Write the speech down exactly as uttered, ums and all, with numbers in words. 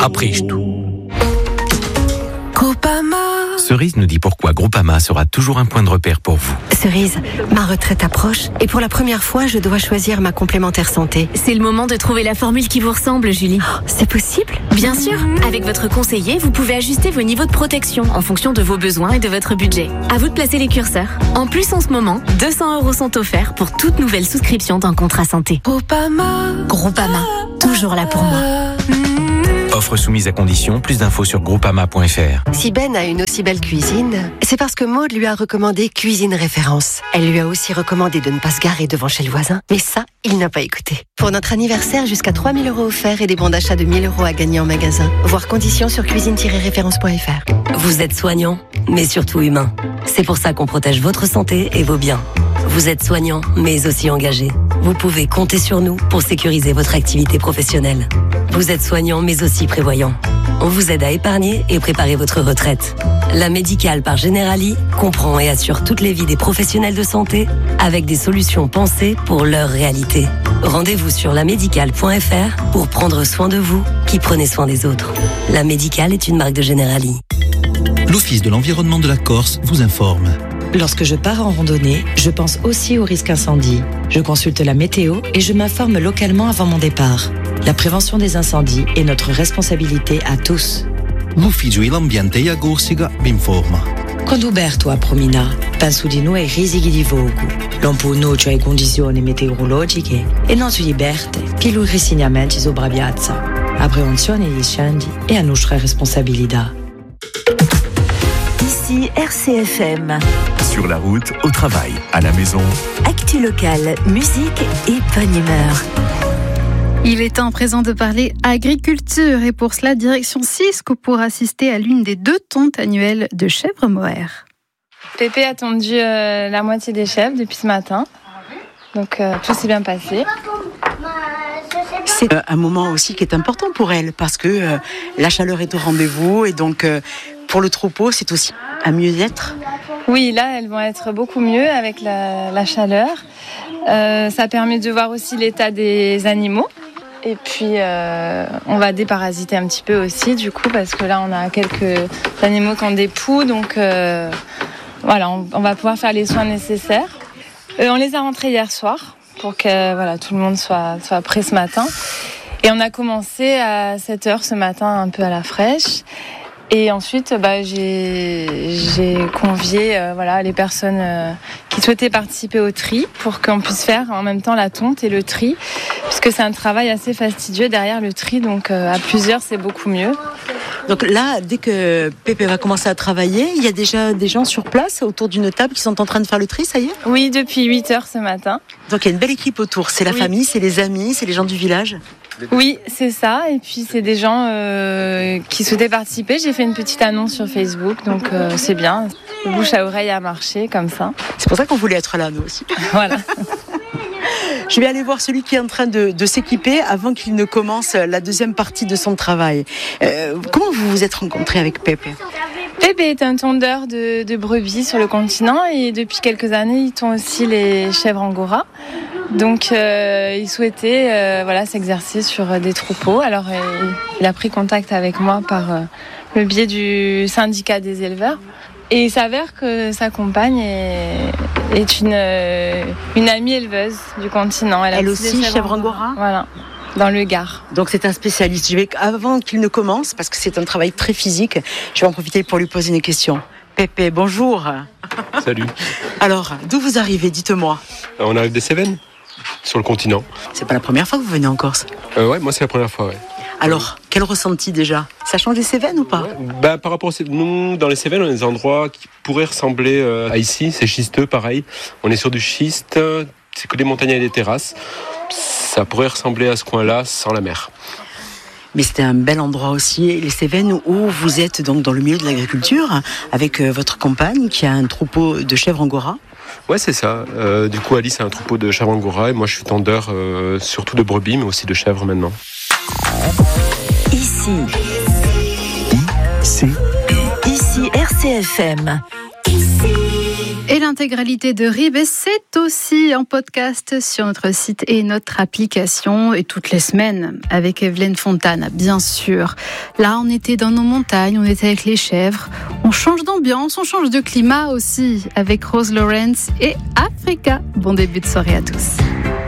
après tout. Groupama. Cerise nous dit pourquoi Groupama sera toujours un point de repère pour vous. Cerise, ma retraite approche et pour la première fois, je dois choisir ma complémentaire santé. C'est le moment de trouver la formule qui vous ressemble, Julie. Oh, c'est possible ? Bien sûr. Avec votre conseiller, vous pouvez ajuster vos niveaux de protection en fonction de vos besoins et de votre budget. À vous de placer les curseurs. En plus, en ce moment, deux cents euros sont offerts pour toute nouvelle souscription d'un contrat santé. Groupama. Groupama, toujours là pour moi. Offre soumise à condition, plus d'infos sur groupama point f r. Si Ben a une aussi belle cuisine, c'est parce que Maud lui a recommandé Cuisine Référence. Elle lui a aussi recommandé de ne pas se garer devant chez le voisin. Mais ça, il n'a pas écouté. Pour notre anniversaire, jusqu'à trois mille euros offerts et des bons d'achat de mille euros à gagner en magasin. Voir conditions sur cuisine tiret référence point f r. Vous êtes soignant, mais surtout humain. C'est pour ça qu'on protège votre santé et vos biens. Vous êtes soignant, mais aussi engagé. Vous pouvez compter sur nous pour sécuriser votre activité professionnelle. Vous êtes soignant, mais aussi prévoyant. On vous aide à épargner et préparer votre retraite. La Médicale par Generali comprend et assure toutes les vies des professionnels de santé avec des solutions pensées pour leur réalité. Rendez-vous sur la médicale point f r pour prendre soin de vous qui prenez soin des autres. La Médicale est une marque de Generali. L'Office de l'environnement de la Corse vous informe. Lorsque je pars en randonnée, je pense aussi au risque incendie. Je consulte la météo et je m'informe localement avant mon départ. La prévention des incendies est notre responsabilité à tous. L'Ufficio dell'Ambiente a Corsica vi informa. Quando Uberto a promina, penso di noi ai rischi di vogo. Non può cioè condizioni meteorologiche e non si liberte più lui resignamenti sopra piazza. A prevenzione degli incendi è a nostra responsabilità. Ici R C F M. Sur la route, au travail, à la maison. Actu locale, musique et bonne humeur. Il est temps à présent de parler agriculture et pour cela, direction Cisco pour assister à l'une des deux tontes annuelles de chèvres mohair. Pépé a tondu euh, la moitié des chèvres depuis ce matin, donc euh, tout s'est bien passé. C'est un moment aussi qui est important pour elle parce que euh, la chaleur est au rendez-vous et donc euh, pour le troupeau c'est aussi un mieux-être. Oui, là elles vont être beaucoup mieux avec la, la chaleur. Euh, ça permet de voir aussi l'état des animaux. Et puis euh, on va déparasiter un petit peu aussi du coup parce que là on a quelques animaux qui ont des poux donc euh, voilà on, on va pouvoir faire les soins nécessaires. Euh, on les a rentrés hier soir pour que voilà, tout le monde soit, soit prêt ce matin. Et on a commencé à sept heures ce matin un peu à la fraîche. Et ensuite, bah, j'ai, j'ai convié euh, voilà, les personnes euh, qui souhaitaient participer au tri pour qu'on puisse faire en même temps la tonte et le tri, puisque c'est un travail assez fastidieux derrière le tri, donc euh, à plusieurs c'est beaucoup mieux. Donc là, dès que Pépé va commencer à travailler, il y a déjà des gens sur place autour d'une table qui sont en train de faire le tri, ça y est ? Oui, depuis huit heures ce matin. Donc il y a une belle équipe autour, c'est la oui. famille, c'est les amis, c'est les gens du village ? Oui, c'est ça. Et puis, c'est des gens euh, qui souhaitaient participer. J'ai fait une petite annonce sur Facebook, donc euh, c'est bien. Le bouche à oreille a marché, comme ça. C'est pour ça qu'on voulait être là, nous aussi. Voilà. Je vais aller voir celui qui est en train de, de s'équiper avant qu'il ne commence la deuxième partie de son travail. Euh, comment vous vous êtes rencontrés avec Pépé ? Pépé est un tondeur de, de brebis sur le continent et depuis quelques années, il tond aussi les chèvres angora. Donc, euh, il souhaitait euh, voilà, s'exercer sur des troupeaux. Alors, euh, il a pris contact avec moi par euh, le biais du syndicat des éleveurs. Et il s'avère que sa compagne est, est une, euh, une amie éleveuse du continent. Elle, Elle aussi, chèvre angora ? Voilà, dans le Gard. Donc, c'est un spécialiste. Je vais, avant qu'il ne commence, parce que c'est un travail très physique, je vais en profiter pour lui poser une question. Pépé, bonjour. Salut. Alors, d'où vous arrivez ? Dites-moi. On arrive des Cévennes, sur le continent. C'est pas la première fois que vous venez en Corse ? euh, Ouais, moi c'est la première fois, ouais. Alors, quel ressenti déjà ? Ça change les Cévennes ou pas ? Ouais, bah, par rapport aux Cévennes, nous, dans les Cévennes, on a des endroits qui pourraient ressembler à ici. C'est schisteux, pareil. On est sur du schiste, c'est que des montagnes et des terrasses. Ça pourrait ressembler à ce coin-là sans la mer. Mais c'était un bel endroit aussi, les Cévennes, où vous êtes donc dans le milieu de l'agriculture, avec votre compagne qui a un troupeau de chèvres angora. Ouais, c'est ça. Euh, du coup, Alice a un troupeau de chèvres angora et moi, je suis tendeur euh, surtout de brebis, mais aussi de chèvres maintenant. Ici. Ici. Ici R C F M. Et l'intégralité de Ribes, c'est aussi en podcast sur notre site et notre application, et toutes les semaines avec Evelyne Fontane, bien sûr. Là, on était dans nos montagnes, on était avec les chèvres. On change d'ambiance, on change de climat aussi avec Rose Lawrence et Africa. Bon début de soirée à tous.